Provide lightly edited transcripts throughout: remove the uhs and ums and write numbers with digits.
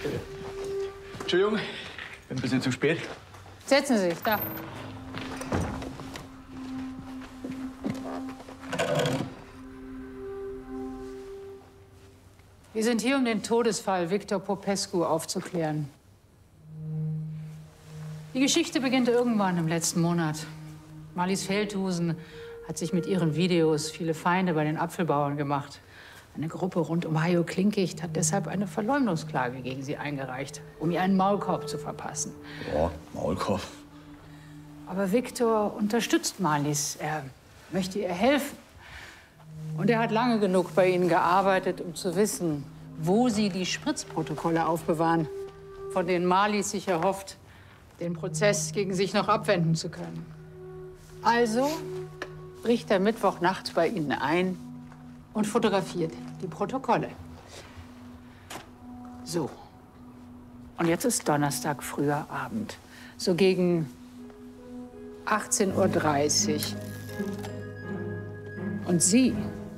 Entschuldigung, bin ein bisschen zu spät. Setzen Sie sich, da. Wir sind hier, um den Todesfall Victor Popescu aufzuklären. Die Geschichte beginnt irgendwann im letzten Monat. Marlies Feldhusen hat sich mit ihren Videos viele Feinde bei den Apfelbauern gemacht. Eine Gruppe rund um Hajo Klinkicht hat deshalb eine Verleumdungsklage gegen sie eingereicht, um ihr einen Maulkorb zu verpassen. Boah, Maulkorb. Aber Victor unterstützt Marlies. Er möchte ihr helfen. Und er hat lange genug bei ihnen gearbeitet, um zu wissen, wo sie die Spritzprotokolle aufbewahren, von denen Marlies sich erhofft, den Prozess gegen sich noch abwenden zu können. Also bricht er Mittwochnacht bei ihnen ein und fotografiert die Protokolle. So. Und jetzt ist Donnerstag, früher Abend. So gegen 18:30 Uhr. Und Sie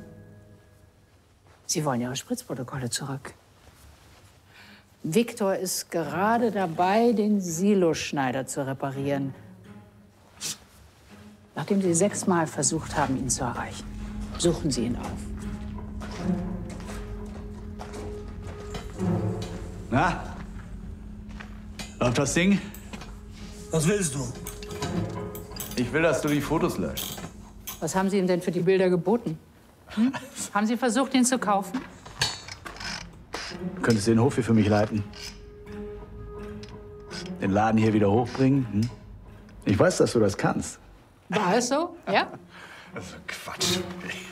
wollen Ihre Spritzprotokolle zurück. Victor ist gerade dabei, den Siloschneider zu reparieren. Nachdem Sie 6-mal versucht haben, ihn zu erreichen, suchen Sie ihn auf. Na? Läuft das Ding? Was willst du? Ich will, dass du die Fotos löscht. Was haben Sie ihm denn für die Bilder geboten? Haben Sie versucht, ihn zu kaufen? Du könntest den Hof hier für mich leiten. Den Laden hier wieder hochbringen. Hm? Ich weiß, dass du das kannst. War es so? Ja? Das ist Quatsch.